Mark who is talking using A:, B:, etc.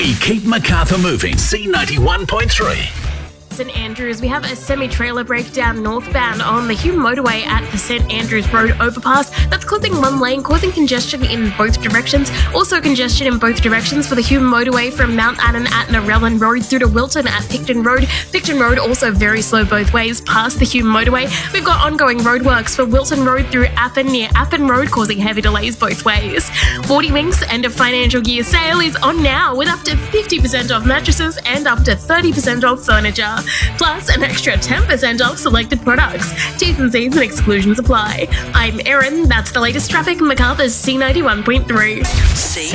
A: Keep Macarthur moving. C91.3.
B: St Andrews, we have a semi-trailer breakdown northbound on the Hume motorway at the St Andrews Road overpass. That's clipping one lane, causing congestion in both directions. Also congestion in both directions for the Hume motorway from Mount Annan at Narellan Road through to Wilton at Picton Road. Picton Road also very slow both ways past the Hume motorway. We've got ongoing roadworks for Wilton Road through Appin near Appin Road, causing heavy delays both ways. 40 Winks end of financial year sale is on now with up to 50% off mattresses and up to 30% off furniture. Plus an extra 10% off selected products. T's and C's and exclusions apply. I'm Erin. That's the latest traffic. Macarthur's C91.3.